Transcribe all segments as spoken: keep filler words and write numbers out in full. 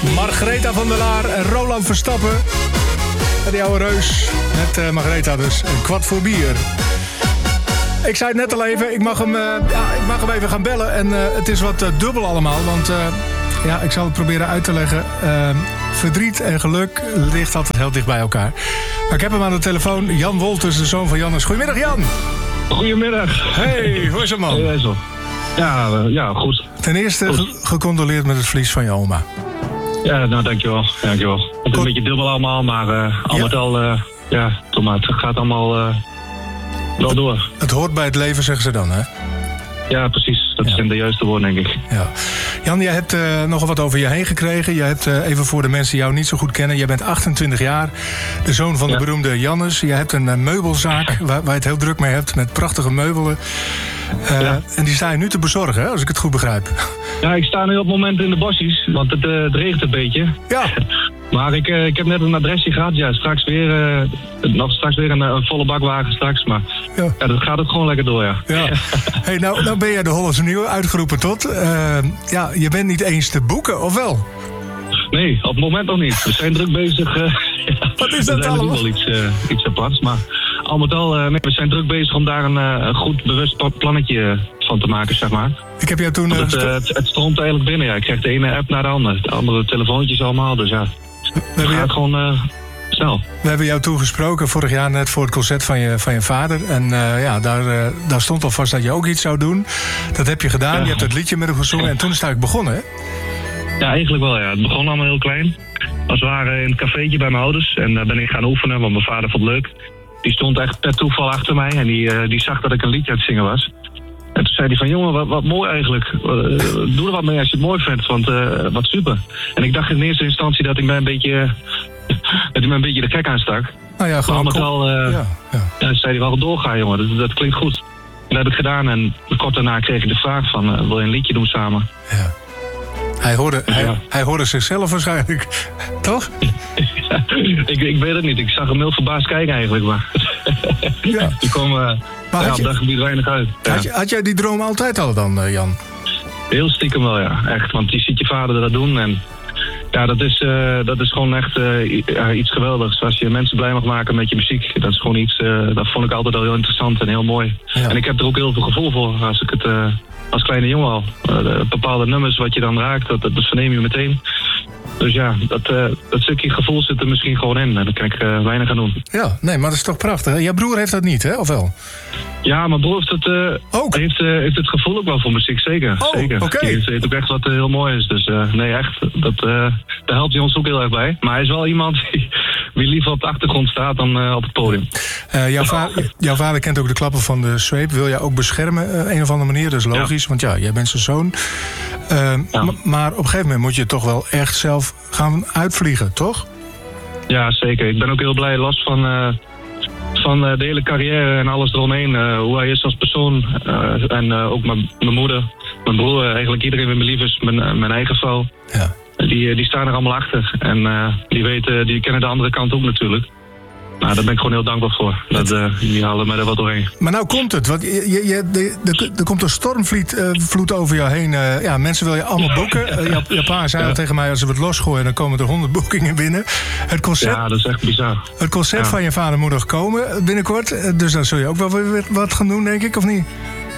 Margaretha van der Laar en Roland Verstappen. En die oude reus met uh, Margaretha dus. Een kwart voor bier. Ik zei het net al even, ik mag hem, uh, ja, ik mag hem even gaan bellen. En uh, het is wat uh, dubbel allemaal, want uh, ja, ik zal het proberen uit te leggen. Uh, verdriet en geluk ligt altijd heel dicht bij elkaar. Maar ik heb hem aan de telefoon, Jan Wolters, de zoon van Jannes. Goedemiddag, Jan. Goedemiddag. Hey, hoe is het, man? Hey, ja, uh, ja, goed. Ten eerste goed. Ge- gecondoleerd met het verlies van je oma. Ja, nou, dankjewel. dankjewel. Het is Kon... een beetje dubbel allemaal, maar uh, al ja. met al, uh, ja, toch maar, het gaat allemaal uh, wel door. Het hoort bij het leven, zeggen ze dan, hè? Ja, precies. Dat ja. zijn de juiste woorden, denk ik. Ja. Jan, jij hebt uh, nogal wat over je heen gekregen. Je hebt, uh, even voor de mensen die jou niet zo goed kennen... jij bent achtentwintig jaar, de zoon van ja. de beroemde Jannes. Je hebt een uh, meubelzaak waar, waar je het heel druk mee hebt... met prachtige meubelen. Uh, ja. En die sta je nu te bezorgen, hè, als ik het goed begrijp. Ja, ik sta nu op het moment in de bosjes, want het, uh, het regent een beetje. Ja. Maar ik, uh, ik heb net een adresje gehad. Ja, straks weer, uh, nog straks weer een, een volle bakwagen straks. Maar ja. Ja, dat gaat ook gewoon lekker door, ja. ja. Hey, nou, nou ben jij de Hollandse Nieuwe uitgeroepen tot. Uh, ja, je bent niet eens te boeken, of wel? Nee, op het moment nog niet. We zijn druk bezig. Uh, Wat is dat, dat allemaal? Dat is wel iets, uh, iets aparts, maar al met al, uh, nee, we zijn druk bezig om daar een, uh, een goed bewust plannetje van te maken, zeg maar. Ik heb jou toen... Uh, het, uh, het, het stroomt eigenlijk binnen, ja. Ik krijg de ene app naar de andere. De andere telefoontjes allemaal, dus ja. Het gaat gewoon uh, snel. We hebben jou toen gesproken vorig jaar net voor het concert van je, van je vader. En uh, ja, daar, uh, daar stond al vast dat je ook iets zou doen. Dat heb je gedaan, ja. Je hebt het liedje met hem gezongen en toen is het eigenlijk begonnen, hè? Ja, eigenlijk wel, ja. Het begon allemaal heel klein. Als we waren in het cafeetje bij mijn ouders. En daar ben ik gaan oefenen, want mijn vader vond het leuk. Die stond echt per toeval achter mij en die, uh, die zag dat ik een liedje aan het zingen was. En toen zei hij van, jongen, wat, wat mooi eigenlijk. Uh, doe er wat mee als je het mooi vindt, want uh, wat super. En ik dacht in eerste instantie dat hij mij een beetje, dat hij mij een beetje de gek aanstak. Nou ja, gewoon maar al, uh, ja, ja. En zei hij wel, doorgaan jongen, dat, dat klinkt goed. En dat heb ik gedaan en kort daarna kreeg ik de vraag van, uh, wil je een liedje doen samen? Ja. Hij hoorde, hij, ja. hij hoorde zichzelf waarschijnlijk, toch? Ja, ik, ik weet het niet, ik zag hem heel verbaasd kijken eigenlijk, maar ja. Die kwam uh, ja, op dat gebied weinig uit. Ja. Had, je, had jij die droom altijd al dan, uh, Jan? Heel stiekem wel, ja, echt, want je ziet je vader dat doen en ja, dat is, uh, dat is gewoon echt uh, iets geweldigs. Als je mensen blij mag maken met je muziek, dat is gewoon iets, uh, dat vond ik altijd al heel interessant en heel mooi. Ja. En ik heb er ook heel veel gevoel voor als ik het... Uh, als kleine jongen al. Uh, bepaalde nummers wat je dan raakt, dat, dat verneem je meteen. Dus ja, dat, uh, dat stukje gevoel zit er misschien gewoon in. En daar kan ik uh, weinig aan doen. Ja, nee, maar dat is toch prachtig. Hè? Jouw broer heeft dat niet, hè? Of wel? Ja, mijn broer heeft het, uh, ook? Heeft, uh, heeft het gevoel ook wel voor muziek, zeker. Oh, zeker. oké. Okay. Hij heeft, heeft ook echt wat uh, heel mooi is. Dus uh, nee, echt, dat, uh, daar helpt hij ons ook heel erg bij. Maar hij is wel iemand die, die liever op de achtergrond staat dan uh, op het podium. Uh, jouw, va- jouw vader kent ook de klappen van de zweep. Wil jij ook beschermen, uh, een of andere manier? Dat is logisch, ja. Want ja, jij bent zijn zoon. Uh, ja. m- maar op een gegeven moment moet je toch wel echt zelf gaan uitvliegen, toch? Ja, zeker. Ik ben ook heel blij, los van... Uh, van uh, de hele carrière en alles eromheen. Uh, hoe hij is als persoon. Uh, en uh, ook mijn moeder, mijn broer, uh, eigenlijk iedereen wie me lief is. Mijn, uh, mijn eigen vrouw. Ja. Die, die staan er allemaal achter. En uh, die weten, die kennen de andere kant ook natuurlijk. Nou, daar ben ik gewoon heel dankbaar voor. Dat, uh, die halen mij er wat doorheen. Maar nou komt het. Want je, je, de, de, er komt een stormvloed uh, vloed over jou heen. Uh, ja, mensen wil je allemaal boeken. Uh, je, je pa zei ja. al tegen mij, als we het losgooien... dan komen er honderd boekingen binnen. Het concept, ja, dat is echt bizar. Het concept ja. van je vader moet nog komen binnenkort. Dus dan zul je ook wel weer wat gaan doen, denk ik, of niet?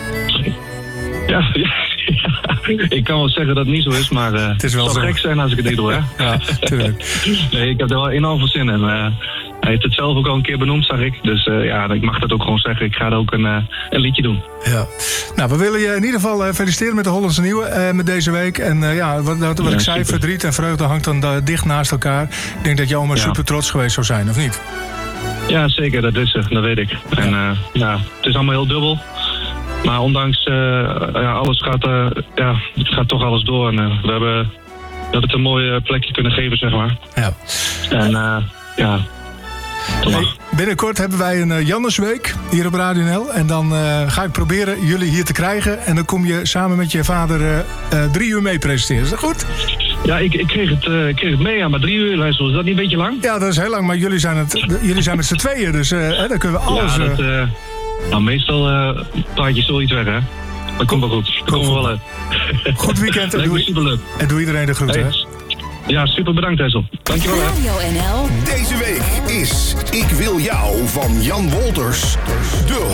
Ja, ja. Ik kan wel zeggen dat het niet zo is, maar uh, het, is wel het zou zo. Gek zijn als ik het niet doe, hè? Ja, tuurlijk. Nee, ik heb er wel enorm veel zin in. Uh, hij heeft het zelf ook al een keer benoemd, zag ik. Dus uh, ja, ik mag dat ook gewoon zeggen. Ik ga er ook een, uh, een liedje doen. Ja. Nou, we willen je in ieder geval uh, feliciteren met de Hollandse Nieuwe uh, met deze week. En uh, ja, wat, wat ja, ik zei, super. Verdriet en vreugde hangt dan uh, dicht naast elkaar. Ik denk dat je oma ja. super trots geweest zou zijn, of niet? Ja, zeker. Dat is er. Dat weet ik. Ja. En uh, ja, het is allemaal heel dubbel. Maar ondanks uh, ja, alles gaat, uh, ja, het gaat toch alles door. En, uh, we hebben dat het een mooi plekje kunnen geven, zeg maar. Ja. En uh, ja... Hey, binnenkort hebben wij een uh, Jannesweek hier op Radio N L. En dan uh, ga ik proberen jullie hier te krijgen. En dan kom je samen met je vader uh, uh, drie uur mee presenteren. Is dat goed? Ja, ik, ik, kreeg, het, uh, ik kreeg het mee, ja, maar drie uur, luister, is dat niet een beetje lang? Ja, dat is heel lang, maar jullie zijn, het, de, jullie zijn met z'n tweeën. Dus uh, hè, dan kunnen we alles... Ja, dat, uh, nou, meestal uh, praat je zoiets weg, hè? Dat komt wel goed. Dat komt wel uit. Goed weekend en doe, en doe iedereen de groeten, hey. hè? Ja, super bedankt Tessel. Dankjewel. Hè. Radio N L. Deze week is Ik Wil Jou van Jan Wolters de